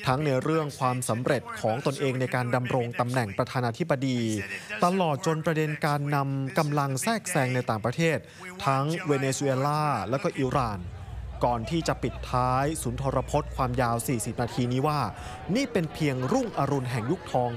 ทั้งในเรื่องความสำเร็จของตนเองในการดำรงตำแหน่งประธานาธิบดี ตลอดจนประเด็นการนำกำลังแทรกแซงในต่างประเทศทั้งเวเนซุเอลาและก็อิหร่านก่อนที่จะปิดท้ายสุนทรพจน์ความยาว40 นาทีนี้ว่านี่เป็นเพียงรุ่งอรุณแห่งยุคทอง